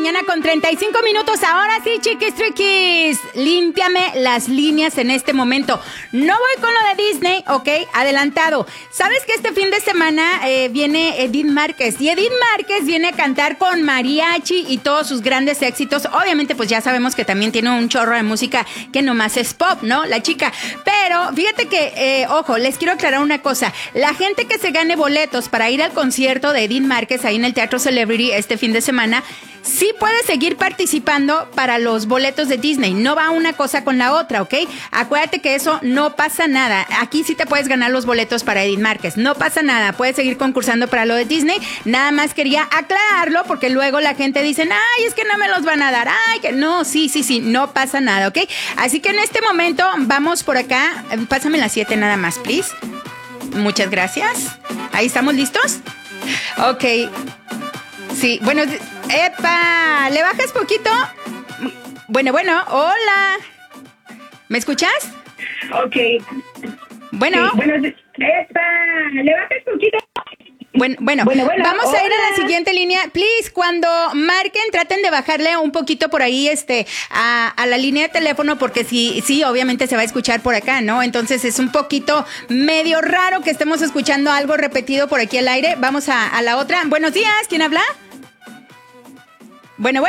mañana con 35 minutos. Ahora sí, chiquis triquis, límpiame las líneas en este momento. No voy con lo de Disney, ¿ok? Adelantado. ¿Sabes que este fin de semana viene Edith Márquez? Y Edith Márquez viene a cantar con mariachi y todos sus grandes éxitos. Obviamente, pues ya sabemos que también tiene un chorro de música que nomás es pop, ¿no? La chica. Pero fíjate que, ojo, les quiero aclarar una cosa. La gente que se gane boletos para ir al concierto de Edith Márquez ahí en el Teatro Celebrity este fin de semana, sí puede seguir participando para los boletos de Disney. No va una cosa con la otra, ¿ok? Acuérdate que eso no pasa nada. Aquí sí te puedes ganar los boletos para Edith Márquez. No pasa nada. Puedes seguir concursando para lo de Disney. Nada más quería aclararlo porque luego la gente dice, ay, es que no me los van a dar. Ay, que no, sí. No pasa nada, ¿ok? Así que en este momento vamos por acá. Pásame las 7 nada más, please. Muchas gracias. Ahí estamos listos. Ok. Sí, bueno, ¡epa! ¿Le bajas poquito? Bueno, hola. ¿Me escuchas? Ok. Bueno. Sí, ¡epa! ¿Le bajas poquito? Bueno, vamos hola. a ir a la siguiente línea. Please, cuando marquen, traten de bajarle un poquito por ahí a la línea de teléfono, porque sí, obviamente se va a escuchar por acá, ¿no? Entonces es un poquito medio raro que estemos escuchando algo repetido por aquí al aire. Vamos a la otra. Buenos días, ¿quién habla? Bueno.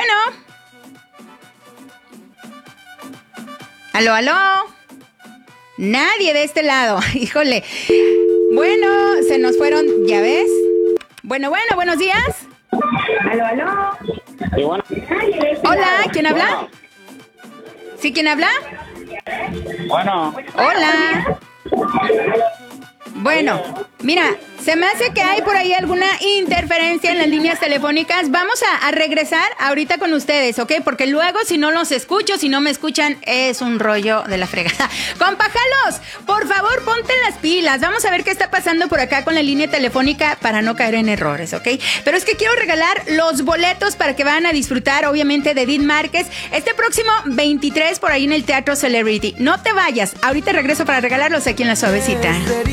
¿Aló? Nadie de este lado. Híjole. Bueno, se nos fueron, ¿ya ves? Bueno, buenos días. ¿Aló? Sí, bueno. Hola, ¿quién habla? ¿Sí, quién habla? Bueno. Hola. Bueno, mira, se me hace que hay por ahí alguna interferencia en las líneas telefónicas. Vamos a regresar ahorita con ustedes, ¿ok? Porque luego si no los escucho, si no me escuchan, es un rollo de la fregada. Compajalos, por favor, ponte las pilas. Vamos a ver qué está pasando por acá con la línea telefónica para no caer en errores, ¿ok? Pero es que quiero regalar los boletos para que vayan a disfrutar, obviamente, de Edith Márquez este próximo 23 por ahí en el Teatro Celebrity. No te vayas, ahorita regreso para regalarlos aquí en La Suavecita.